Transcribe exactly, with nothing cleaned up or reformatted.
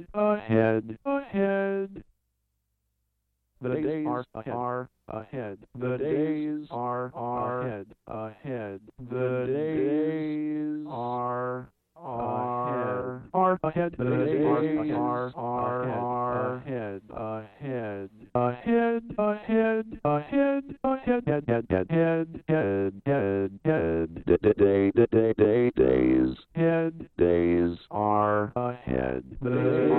ahead, ahead. The days are ahead, are ahead. The days are are ahead, ahead. The days are are are ahead. The days are are ahead, ahead, ahead, ahead, ahead, ahead, head, head, head, head, head, head, head. The day, the day, day, days, head, days are ahead. The